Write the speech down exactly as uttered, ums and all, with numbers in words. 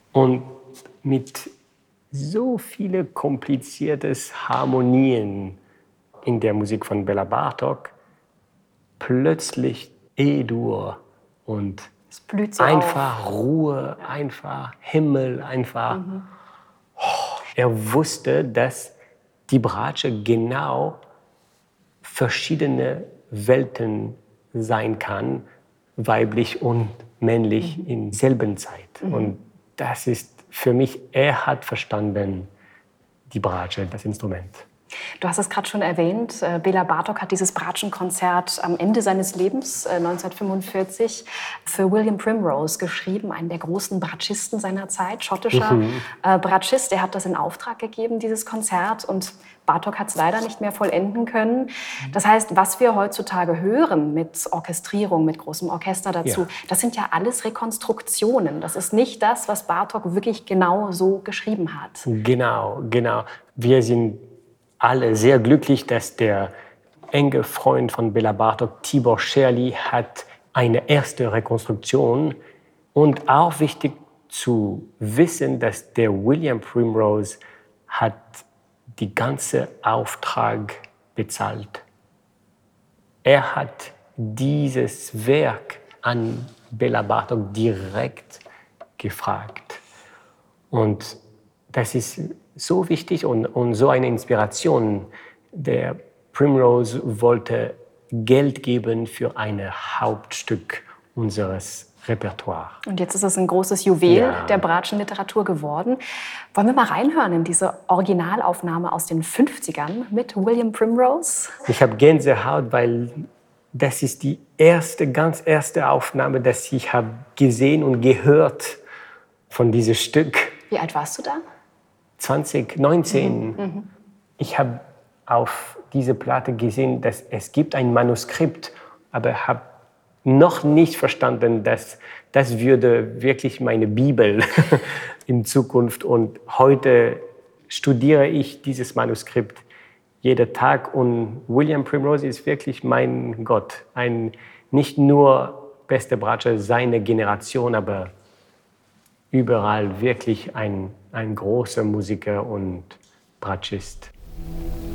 Und mit so vielen komplizierten Harmonien in der Musik von Bela Bartok, plötzlich E-Dur und so einfach auf. Ruhe, einfach Himmel, einfach. Mhm. Oh, er wusste, dass die Bratsche genau verschiedene Welten sein kann, weiblich und männlich mhm. in selben Zeit. Mhm. Und das ist für mich, er hat verstanden, die Bratsche, das Instrument. Du hast es gerade schon erwähnt, Bela Bartok hat dieses Bratschenkonzert am Ende seines Lebens neunzehnhundertfünfundvierzig für William Primrose geschrieben, einen der großen Bratschisten seiner Zeit, schottischer mhm. Bratschist. Er hat das in Auftrag gegeben, dieses Konzert, und Bartok hat es leider nicht mehr vollenden können. Das heißt, was wir heutzutage hören mit Orchestrierung, mit großem Orchester dazu, ja. das sind ja alles Rekonstruktionen. Das ist nicht das, was Bartok wirklich genau so geschrieben hat. Genau, genau. Wir sind alle sehr glücklich, dass der enge Freund von Bela Bartok, Tibor Scherli, hat eine erste Rekonstruktion. Und auch wichtig zu wissen, dass der William Primrose hat die ganze Auftrag bezahlt. Er hat dieses Werk an Bela Bartok direkt gefragt. Und das ist so wichtig und, und so eine Inspiration. Der Primrose wollte Geld geben für ein Hauptstück unseres Repertoires. Und jetzt ist es ein großes Juwel ja. der Bratschenliteratur geworden. Wollen wir mal reinhören in diese Originalaufnahme aus den fünfzigern mit William Primrose? Ich habe Gänsehaut, weil das ist die erste, ganz erste Aufnahme, die ich habe gesehen und gehört von diesem Stück. Wie alt warst du da? zwanzig neunzehn. Mhm. Ich habe auf diese Platte gesehen, dass es gibt ein Manuskript, aber habe noch nicht verstanden, dass das würde wirklich meine Bibel in Zukunft. Und heute studiere ich dieses Manuskript jeden Tag und William Primrose ist wirklich mein Gott. Ein nicht nur beste Bratscher seiner Generation, aber überall wirklich ein, ein großer Musiker und Bratschist.